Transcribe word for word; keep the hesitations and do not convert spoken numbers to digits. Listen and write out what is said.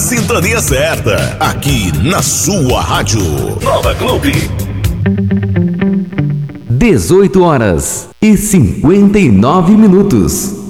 sintonia certa, aqui na sua rádio. Nova Clube. dezoito horas e cinquenta e nove minutos.